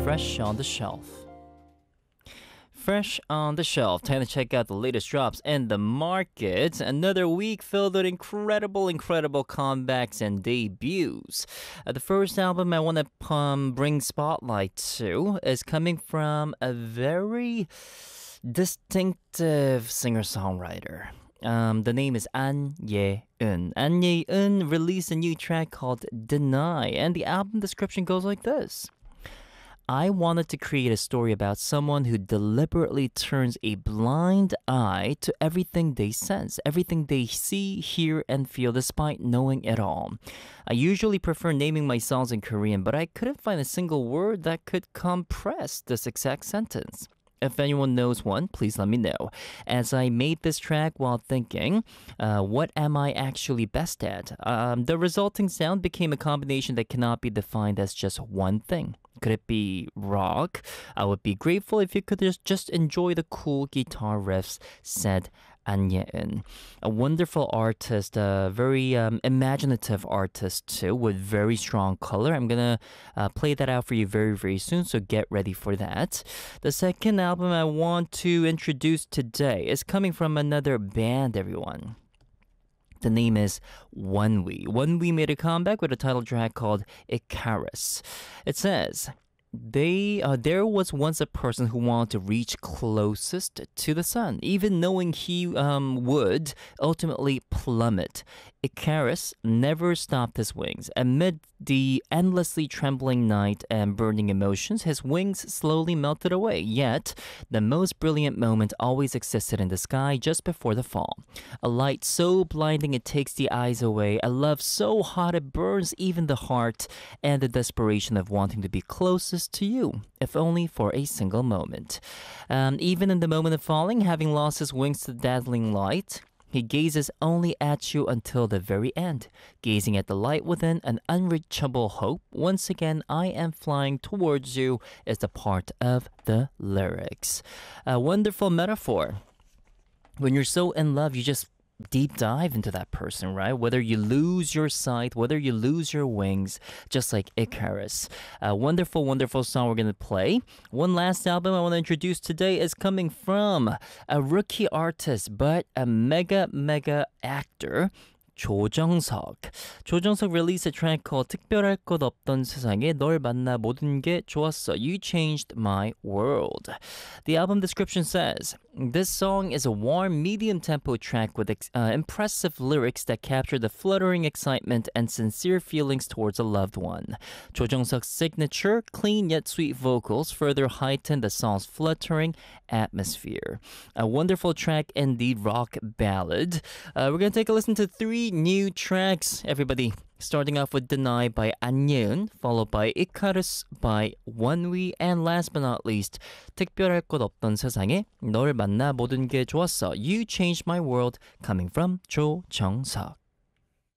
Fresh on the Shelf. Fresh on the shelf. Time to check out the latest drops in the market. Another week filled with incredible comebacks and debuts. The first album I want to bring spotlight to is coming from a very distinctive singer-songwriter. The name is An Ye-eun. An Ye-eun released a new track called Deny, and the album description goes like this. I wanted to create a story about someone who deliberately turns a blind eye to everything they sense, everything they see, hear, and feel despite knowing it all. I usually prefer naming my songs in Korean, but I couldn't find a single word that could compress this exact sentence. If anyone knows one, please let me know. As I made this track while thinking, what am I actually best at? The resulting sound became a combination that cannot be defined as just one thing. Could it be rock? I would be grateful if you could just enjoy the cool guitar riffs, said An Ye-eun. A wonderful artist, a very imaginative artist too, with very strong color. I'm gonna play that out for you very soon, so get ready for that. The second album I want to introduce today is coming from another band, everyone. The name is Wonwi. Wonwi made a comeback with a title track called Icarus. It says, there was once a person who wanted to reach closest to the sun, even knowing he would ultimately plummet. Icarus never stopped his wings. Amid the endlessly trembling night and burning emotions, his wings slowly melted away. Yet, the most brilliant moment always existed in the sky just before the fall. A light so blinding it takes the eyes away, a love so hot it burns even the heart, and the desperation of wanting to be closest to you, if only for a single moment. Even in the moment of falling, having lost his wings to the dazzling light, he gazes only at you until the very end, gazing at the light within an unreachable hope. Once again, I am flying towards you is the part of the lyrics. A wonderful metaphor. When you're so in love, you just deep dive into that person, right? Whether you lose your sight, whether you lose your wings, just like Icarus. A wonderful song we're going to play. One last album I want to introduce today is coming from a rookie artist, but a mega actor. 조정석. 조정석 released a track called 특별할 것 없던 세상에 널 만나 모든 게 좋았어. You changed my world. The album description says, this song is a warm, medium-tempo track with impressive lyrics that capture the fluttering excitement and sincere feelings towards a loved one. 조정석's signature, clean yet sweet vocals further heighten the song's fluttering atmosphere. A wonderful track indeed, rock ballad. We're going to take a listen to 3 new tracks, everybody. Starting off with Deny by An Ye-eun, followed by Icarus by Wonwi, and last but not least, 특별할 것 없던 세상에 널 만나 모든 게 좋았어. You changed my world, coming from 조정석.